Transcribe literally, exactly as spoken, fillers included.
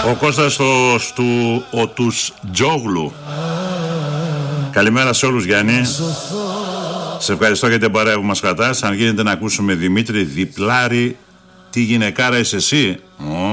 Ο Κώστας του ο τους Τζόγλου. Καλημέρα σε όλους, Γιάννη. Σε ευχαριστώ για την παρέα που μας κρατάς. Αν γίνεται να ακούσουμε Δημήτρη Διπλάρη, τι γυναικάρα είσαι εσύ.